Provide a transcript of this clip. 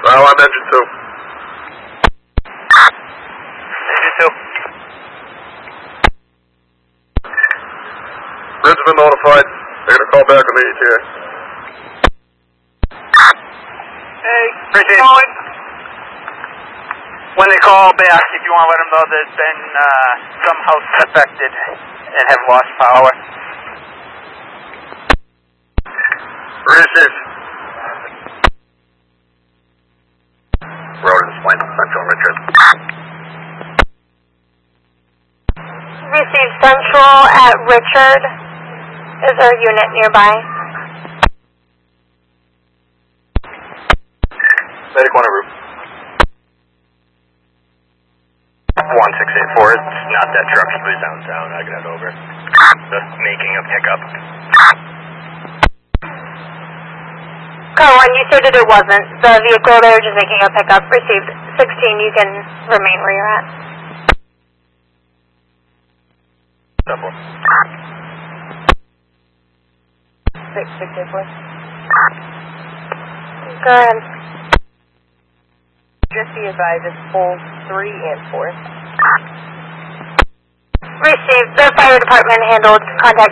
I'm engine 2. Engine 2. Bridge has been notified. They're going to call back on the ETA. Hey, appreciate it. When they call back, if you want to let them know there's been some house affected and have lost power. Receive. Road is Flint, Central Richard. Receive Central at Richard. Is there a unit nearby? Medic 1 en route. 1684, it's not that truck, please downtown, I can head over. Just making a pickup. Car 1, you stated it wasn't. The vehicle, they were just making a pickup. Received 16, you can remain where you're at. Double. 684. Go ahead. Just be advised, it's poles 3 and 4. Received. The fire department handled contact